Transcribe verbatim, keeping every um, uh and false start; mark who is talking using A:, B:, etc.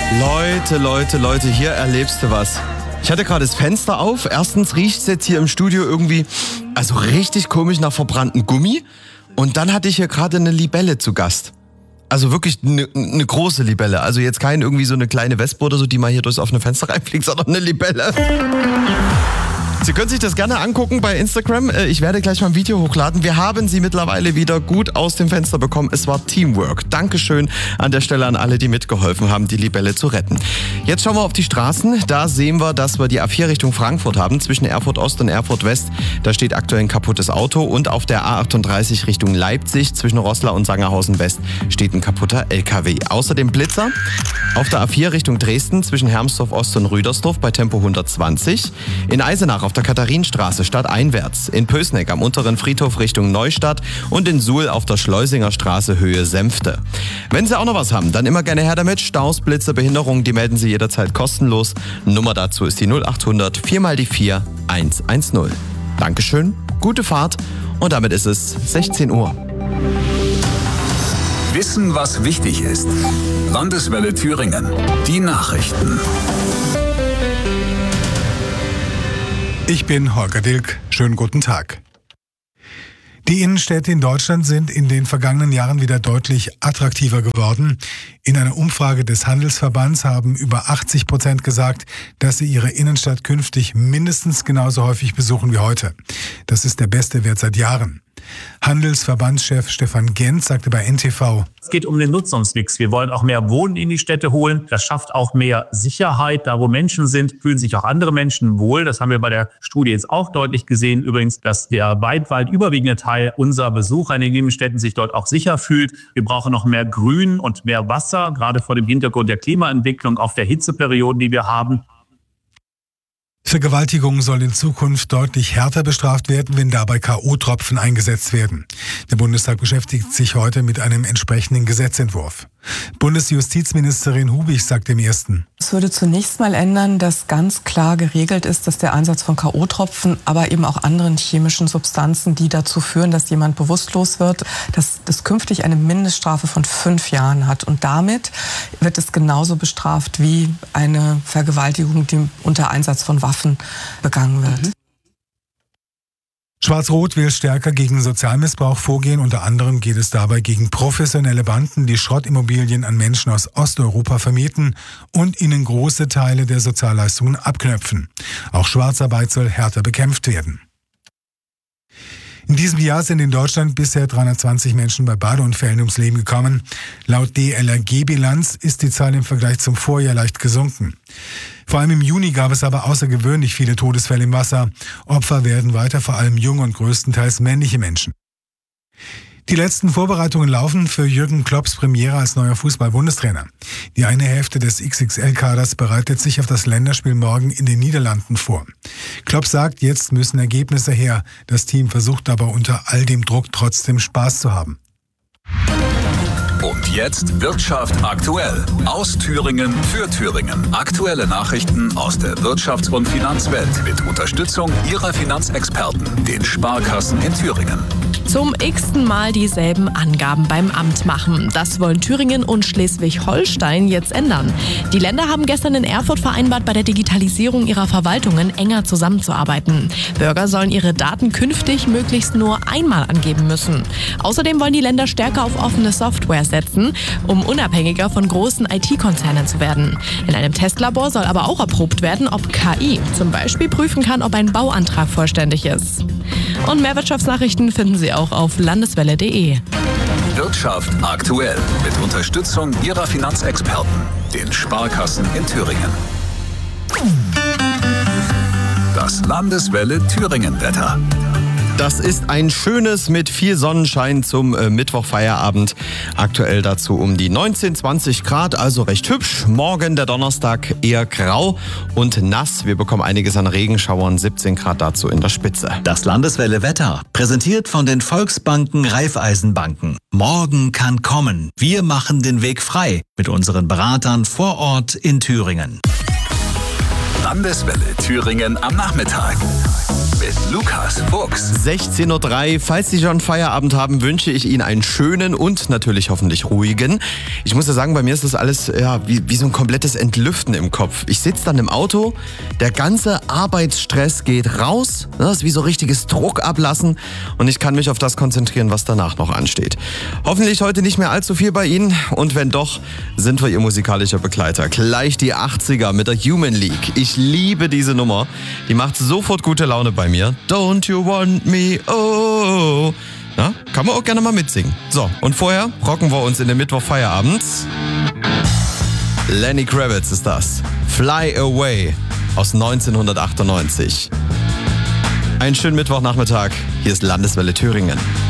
A: Leute, Leute, Leute, hier erlebst du was. Ich hatte gerade das Fenster auf. Erstens riecht es jetzt hier im Studio irgendwie, also richtig komisch nach verbranntem Gummi. Und dann hatte ich hier gerade eine Libelle zu Gast. Also wirklich eine, eine große Libelle. Also jetzt kein irgendwie so eine kleine Wespe oder so, die mal hier durchs offene Fenster reinfliegt, sondern eine Libelle. Sie können sich das gerne angucken bei Instagram. Ich werde gleich mal ein Video hochladen. Wir haben sie mittlerweile wieder gut aus dem Fenster bekommen. Es war Teamwork. Dankeschön an der Stelle an alle, die mitgeholfen haben, die Libelle zu retten. Jetzt schauen wir auf die Straßen. Da sehen wir, dass wir die A vier Richtung Frankfurt haben, zwischen Erfurt Ost und Erfurt West. Da steht aktuell ein kaputtes Auto. Und auf der A achtunddreißig Richtung Leipzig, zwischen Roßla und Sangerhausen West, steht ein kaputter L K W. Außerdem Blitzer auf der A vier Richtung Dresden, zwischen Hermsdorf Ost und Rüdersdorf bei Tempo hundertzwanzig. In Eisenach auf der Katharinenstraße stadteinwärts, in Pößneck am unteren Friedhof Richtung Neustadt und in Suhl auf der Schleusinger Straße Höhe Senfte. Wenn Sie auch noch was haben, dann immer gerne her damit. Staus, Blitze, Behinderungen, die melden Sie jederzeit kostenlos. Nummer dazu ist die null achthundert vier mal die vier eins eins null. Dankeschön, gute Fahrt und damit ist es sechzehn Uhr.
B: Wissen, was wichtig ist. Landeswelle Thüringen. Die Nachrichten.
C: Ich bin Holger Dilk. Schönen guten Tag. Die Innenstädte in Deutschland sind in den vergangenen Jahren wieder deutlich attraktiver geworden. In einer Umfrage des Handelsverbands haben über achtzig Prozent gesagt, dass sie ihre Innenstadt künftig mindestens genauso häufig besuchen wie heute. Das ist der beste Wert seit Jahren. Handelsverbandschef Stefan Gent sagte bei N T V:
D: Es geht um den Nutzungsmix. Wir wollen auch mehr Wohnen in die Städte holen. Das schafft auch mehr Sicherheit. Da, wo Menschen sind, fühlen sich auch andere Menschen wohl. Das haben wir bei der Studie jetzt auch deutlich gesehen. Übrigens, dass der weit, weit überwiegende Teil unserer Besucher in den Innenstädten sich dort auch sicher fühlt. Wir brauchen noch mehr Grün und mehr Wasser, gerade vor dem Hintergrund der Klimaentwicklung auf der Hitzeperioden, die wir haben.
C: Vergewaltigung soll in Zukunft deutlich härter bestraft werden, wenn dabei K O-Tropfen eingesetzt werden. Der Bundestag beschäftigt sich heute mit einem entsprechenden Gesetzentwurf. Bundesjustizministerin Hubig sagt im Ersten:
E: Es würde zunächst mal ändern, dass ganz klar geregelt ist, dass der Einsatz von K O-Tropfen, aber eben auch anderen chemischen Substanzen, die dazu führen, dass jemand bewusstlos wird, dass das künftig eine Mindeststrafe von fünf Jahren hat. Und damit wird es genauso bestraft wie eine Vergewaltigung, die unter Einsatz von Waffen begangen wird. Mhm.
C: Schwarz-Rot will stärker gegen Sozialmissbrauch vorgehen. Unter anderem geht es dabei gegen professionelle Banden, die Schrottimmobilien an Menschen aus Osteuropa vermieten und ihnen große Teile der Sozialleistungen abknöpfen. Auch Schwarzarbeit soll härter bekämpft werden. In diesem Jahr sind in Deutschland bisher dreihundertzwanzig Menschen bei Badeunfällen ums Leben gekommen. Laut D L R G-Bilanz ist die Zahl im Vergleich zum Vorjahr leicht gesunken. Vor allem im Juni gab es aber außergewöhnlich viele Todesfälle im Wasser. Opfer werden weiter vor allem junge und größtenteils männliche Menschen. Die letzten Vorbereitungen laufen für Jürgen Klopps Premiere als neuer Fußball-Bundestrainer. Die eine Hälfte des X X L-Kaders bereitet sich auf das Länderspiel morgen in den Niederlanden vor. Klopp sagt, jetzt müssen Ergebnisse her. Das Team versucht aber unter all dem Druck trotzdem Spaß zu haben.
B: Und jetzt Wirtschaft aktuell. Aus Thüringen für Thüringen. Aktuelle Nachrichten aus der Wirtschafts- und Finanzwelt mit Unterstützung Ihrer Finanzexperten, den Sparkassen in Thüringen.
F: Zum x-ten Mal dieselben Angaben beim Amt machen. Das wollen Thüringen und Schleswig-Holstein jetzt ändern. Die Länder haben gestern in Erfurt vereinbart, bei der Digitalisierung ihrer Verwaltungen enger zusammenzuarbeiten. Bürger sollen ihre Daten künftig möglichst nur einmal angeben müssen. Außerdem wollen die Länder stärker auf offene Software setzen, um unabhängiger von großen I T-Konzernen zu werden. In einem Testlabor soll aber auch erprobt werden, ob K I zum Beispiel prüfen kann, ob ein Bauantrag vollständig ist. Und mehr Wirtschaftsnachrichten finden Sie auch auf landeswelle punkt de.
B: Wirtschaft aktuell mit Unterstützung Ihrer Finanzexperten, den Sparkassen in Thüringen. Das Landeswelle Thüringen-Wetter.
A: Das ist ein schönes mit viel Sonnenschein zum äh, Mittwochfeierabend. Aktuell dazu um die neunzehn, zwanzig Grad, also recht hübsch. Morgen der Donnerstag eher grau und nass. Wir bekommen einiges an Regenschauern, siebzehn Grad dazu in der Spitze.
G: Das Landeswelle Wetter, präsentiert von den Volksbanken Raiffeisenbanken. Morgen kann kommen. Wir machen den Weg frei mit unseren Beratern vor Ort in Thüringen.
B: Landeswelle Thüringen am Nachmittag. Mit Lukas Fuchs.
A: sechzehn Uhr drei. Falls Sie schon Feierabend haben, wünsche ich Ihnen einen schönen und natürlich hoffentlich ruhigen. Ich muss ja sagen, bei mir ist das alles ja, wie, wie so ein komplettes Entlüften im Kopf. Ich sitze dann im Auto, der ganze Arbeitsstress geht raus. Das ist wie so richtiges Druck ablassen und ich kann mich auf das konzentrieren, was danach noch ansteht. Hoffentlich heute nicht mehr allzu viel bei Ihnen und wenn doch, sind wir Ihr musikalischer Begleiter. Gleich die achtziger mit der Human League. Ich liebe diese Nummer. Die macht sofort gute Laune bei mir. Don't you want me, oh. Na, kann man auch gerne mal mitsingen. So, und vorher rocken wir uns in den Mittwoch Feierabend. Lenny Kravitz ist das. Fly Away aus neunzehnhundertachtundneunzig. Einen schönen Mittwochnachmittag. Hier ist Landeswelle Thüringen.